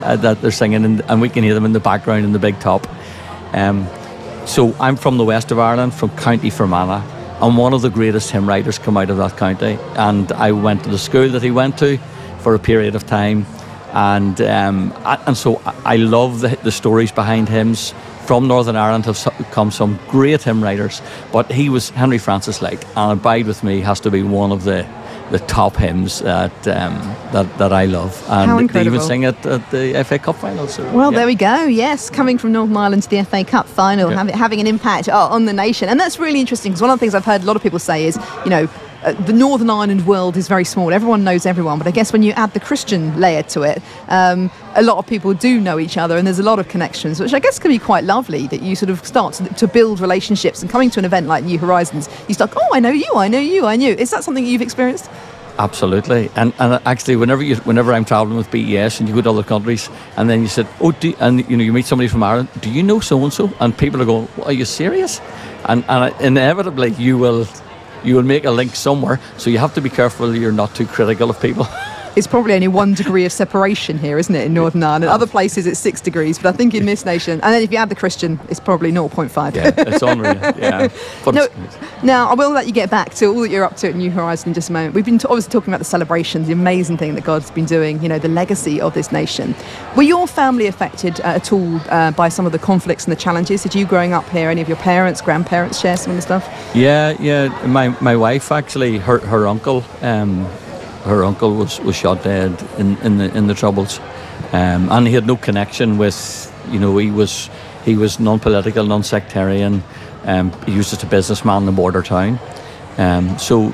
that they're singing, and we can hear them in the background in the big top. So I'm from the west of Ireland, from County Fermanagh, and one of the greatest hymn writers come out of that county. And I went to the school that he went to for a period of time, and so I love the stories behind hymns. From Northern Ireland have come some great hymn writers, but he was Henry Francis Lake, and Abide With Me has to be one of the top hymns that I love. And How incredible. They even sing it at the FA Cup final. So, well, there we go. Yes, coming from Northern Ireland to the FA Cup final, having an impact on the nation. And that's really interesting, because one of the things I've heard a lot of people say is, the Northern Ireland world is very small. Everyone knows everyone. But I guess when you add the Christian layer to it, a lot of people do know each other, and there's a lot of connections, which I guess can be quite lovely, that you sort of start to build relationships. And coming to an event like New Horizons, you start, I know you, I know you, I knew. Is that something you've experienced? Absolutely, and actually, whenever I'm travelling with BES and you go to other countries, and then you said, you meet somebody from Ireland, do you know so and so? And people are going, are you serious? And inevitably you will make a link somewhere. So you have to be careful you're not too critical of people. It's probably only 1 degree of separation here, isn't it, in Northern Ireland? Other places it's 6 degrees, but I think in this nation, and then if you add the Christian, it's probably 0.5. Yeah, it's unreal. Yeah. Now, I will let you get back to all that you're up to at New Horizon in just a moment. We've been obviously talking about the celebrations, the amazing thing that God's been doing, the legacy of this nation. Were your family affected at all by some of the conflicts and the challenges? Did you, growing up here, any of your parents, grandparents share some of the stuff? Yeah. My wife, actually, her uncle... her uncle was shot dead in the Troubles, and he had no connection with, he was non-political, non-sectarian. He was just a businessman in a border town. So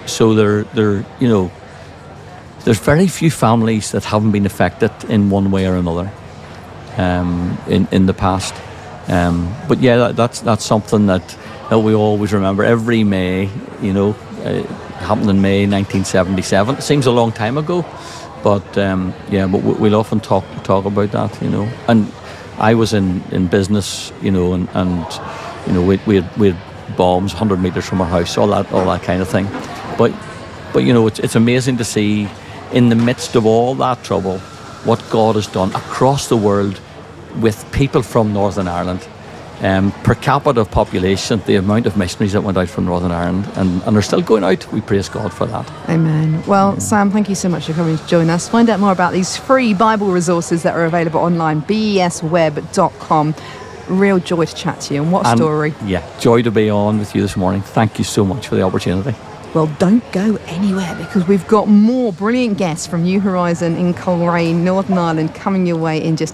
there's very few families that haven't been affected in one way or another in the past. But yeah, that's something that we always remember. Every May, happened in May 1977. It seems a long time ago, but but we'll often talk about that, And I was in business, and we had bombs 100 meters from our house, all that kind of thing. But it's amazing to see, in the midst of all that trouble, what God has done across the world with people from Northern Ireland. Per capita population, the amount of missionaries that went out from Northern Ireland and are still going out, we praise God for that. Amen. Well, Sam, thank you so much for coming to join us. Find out more about these free Bible resources that are available online, besweb.com. Real joy to chat to you, and what a story. Yeah, joy to be on with you this morning. Thank you so much for the opportunity. Well, don't go anywhere, because we've got more brilliant guests from New Horizon in Coleraine, Northern Ireland, coming your way in just